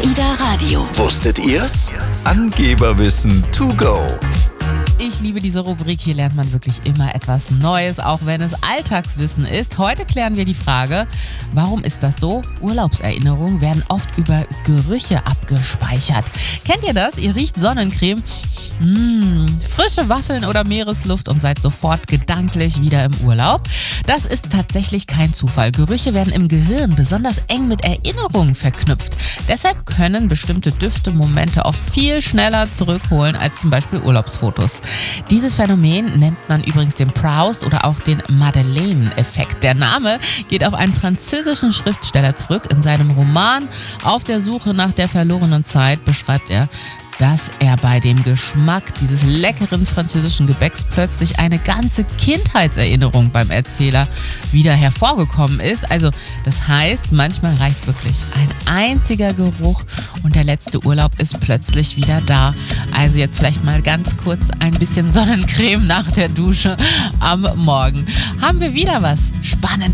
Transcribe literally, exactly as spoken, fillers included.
Ida Radio. Wusstet ihr's? Angeberwissen to go. Ich liebe diese Rubrik, hier lernt man wirklich immer etwas Neues, auch wenn es Alltagswissen ist. Heute klären wir die Frage, warum ist das so? Urlaubserinnerungen werden oft über Gerüche abgespeichert. Kennt ihr das? Ihr riecht Sonnencreme, mmh, frische Waffeln oder Meeresluft und seid sofort gedanklich wieder im Urlaub. Das ist tatsächlich kein Zufall. Gerüche werden im Gehirn besonders eng mit Erinnerungen verknüpft. Deshalb können bestimmte Düfte Momente oft viel schneller zurückholen als zum Beispiel Urlaubsfotos. Dieses Phänomen nennt man übrigens den Proust oder auch den Madeleine-Effekt. Der Name geht auf einen französischen Schriftsteller zurück. In seinem Roman Auf der Suche nach der verlorenen Zeit beschreibt er, dass er bei dem Geschmack dieses leckeren französischen Gebäcks plötzlich eine ganze Kindheitserinnerung beim Erzähler wieder hervorgekommen ist. Also das heißt, manchmal reicht wirklich ein einziger Geruch und der letzte Urlaub ist plötzlich wieder da. Also jetzt vielleicht mal ganz kurz ein bisschen Sonnencreme nach der Dusche am Morgen. Haben wir wieder was Spannendes